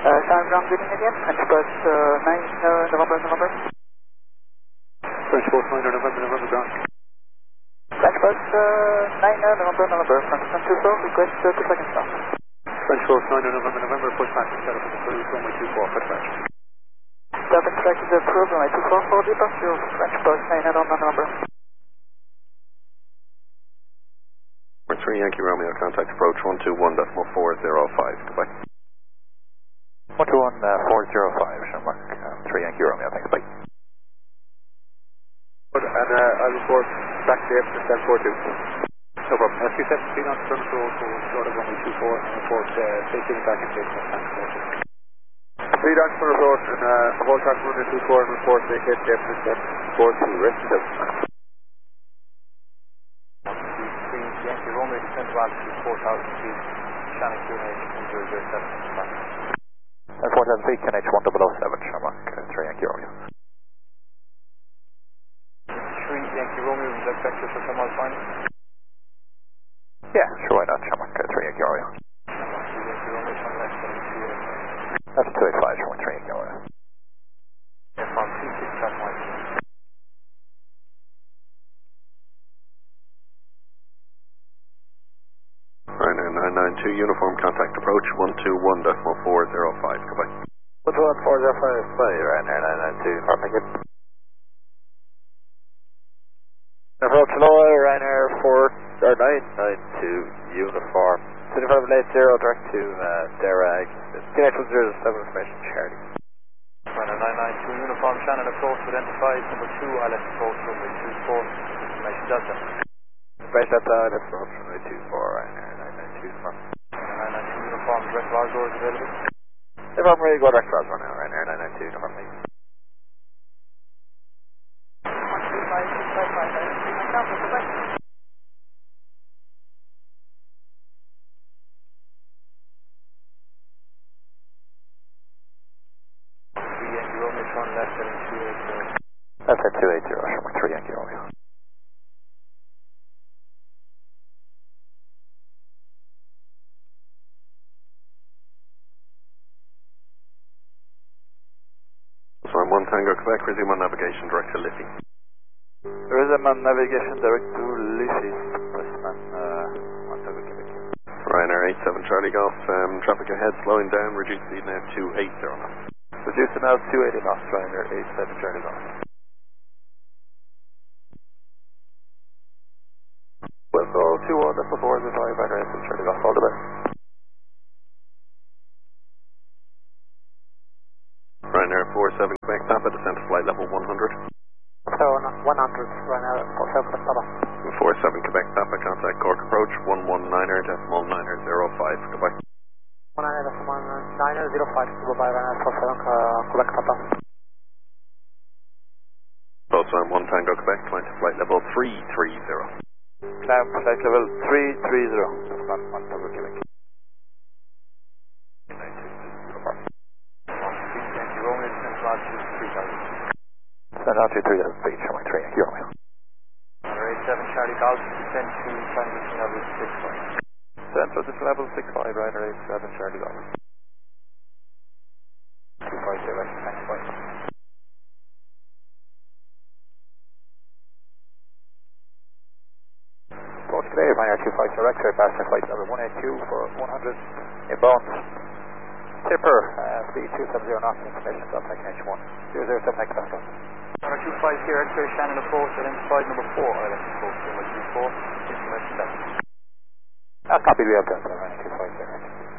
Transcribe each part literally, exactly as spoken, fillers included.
Uh, Shannon Ground Greeting again, French Bus uh, nine uh, November, November. French Bus nine November, November ground. French Bus uh, nine uh, November, November, from Sun two four, request uh, two seconds now. French Bus nine November, November, push back to set up the cruise, runway two four, cut back. Seven track is approved, runway two four for departure, French Bus nine November, November. three Yankee Romeo, contact approach one two one decimal four zero five, goodbye. one two one, four zero five, Shamrock, uh, three Yankee Romeo, thanks, bye. Good, and uh, I'll report back to you for seven four two. No problem. Uh, two seven three on the front road, so short of runway two four, and report uh, safety back in case of tank motion. Three down for report, and uh, hold track runway two four, and report safety at depth for seven four two, rest of them. Yankee Romeo, descend to altitude four thousand feet, Shannon Q N H one zero zero seven. And four seven feet, Q N H one zero zero seven, Shamrock, uh, three Yankee Romeo. three Yankee Romeo, would you like vector for some miles final? Yeah, sure, why not, Shamrock, uh, three Yankee Romeo. three Yankee Romeo, turn left, heading two eight five. That's two eight five, Shamrock, three Yankee Romeo. Yeah, from two six track one. Ryanair nine nine two, uniform, contact approach one two one decimal four zero five, goodbye. one two one, four zero five, bye, Ryanair nine nine two, perfect. Approach lower, Ryanair four, or nine nine two, uniform. twenty-five eight zero, direct to uh, Derag. Q N H one zero seven, information Charlie. Ryanair nine nine two, uniform, Shannon approach, identified number two, I L S approach, runway two four, information Delta. Information Delta, I L S approach, runway two four, Ryanair nine nine two, confirm. nine nine two, uniform, direct Roswell doors available. If I'm ready to go direct Roswell now, Ryanair nine nine two, no problem. three Yankee Romeo, turn left, heading two eight zero. That's at two eight zero, Shamrock, three Yankee Romeo. So I'm one Tango Quebec, resume on navigation direct to Liffey. Resume on navigation direct to Liffey. Westman, uh, one Tango Quebec. Ryanair eight seven Charlie Golf, um, traffic ahead slowing down, reduce speed now to eight zero knots. Reduce it now to two eighty knots, Ryanair eight seven Charlie Golf. Well, so two one, that's before the five, Ryanair eight seven Charlie Golf, all the best. Ryanair four seven Quebec, Papa, descent to flight level one hundred. So one hundred, Ryanair four seven Papa. four seven Quebec, Papa, contact Cork approach one one niner decimal niner zero five, goodbye. one nine decimal niner zero five, goodbye, Ryanair four seven Quebec Papa. Also I'm one Tango Quebec, climb to flight level three three zero. Climb flight level three three zero. That's not one Tango Quebec. Romeo, descend to altitude three thousand. Send out to three thousand feet, Shamrock, three Yankee Romeo. Ryanair eight seven Charlie Golf, descend to transition level six five. Send transition level six five, Ryanair eight seven Charlie Golf. two five zero, thanks, bye. Approach today, Ryanair two five zero, X-ray, passenger flight number one eight two for one hundred inbound. Tipper, uh, speed two seven zero knots, information, Delta Q N H one zero zero seven, next Delta. Ryanair two five zero, X-ray, Shannon approach, identified number four, I L S approach, runway two four, information Delta. I'll copy the Delta, Ryanair two five zero.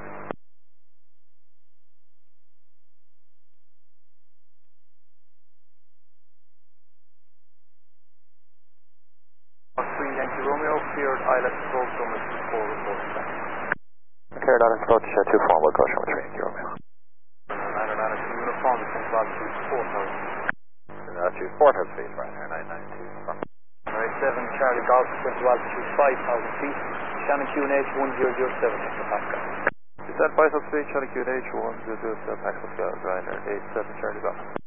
three Yankee Romeo, cleared I L S approach, runway two four, reporting back. Cleared I L S approach, uh, two four, we'll go Shamrock, three Yankee Romeo. Ryanair nine nine two, uniform, descend to altitude four thousand. Altitude four thousand feet, Ryanair nine nine two. Ryanair eight seven Charlie Golf, descend to altitude five thousand feet, Shannon Q N H one zero zero seven, Pascal. Descend five thousand feet, Shannon Q N H one zero zero seven, Pascal, Ryanair eight seven Charlie Golf.